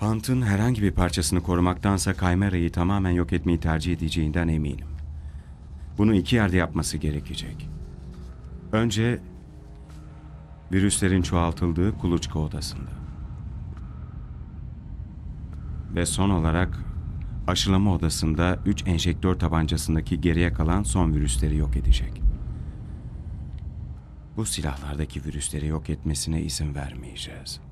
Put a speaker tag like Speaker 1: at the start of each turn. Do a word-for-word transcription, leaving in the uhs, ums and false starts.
Speaker 1: Hunt'ın herhangi bir parçasını korumaktansa Chimera'yı tamamen yok etmeyi tercih edeceğinden eminim. Bunu iki yerde yapması gerekecek. Önce virüslerin çoğaltıldığı kuluçka odasında. Ve son olarak aşılama odasında üç enjektör tabancasındaki geriye kalan son virüsleri yok edecek. Bu silahlardaki virüsleri yok etmesine izin vermeyeceğiz.